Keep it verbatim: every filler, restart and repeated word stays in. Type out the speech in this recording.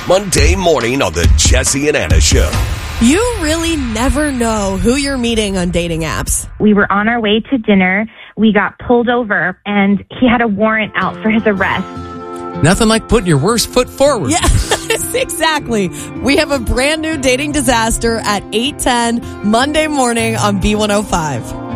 Monday morning on the Jesse and Anna Show. You really never know who you're meeting on dating apps. We were on our way to dinner. We got pulled over, and he had a warrant out for his arrest. Nothing like putting your worst foot forward. Yes, exactly. We have a brand new dating disaster at eight ten Monday morning on B one oh five.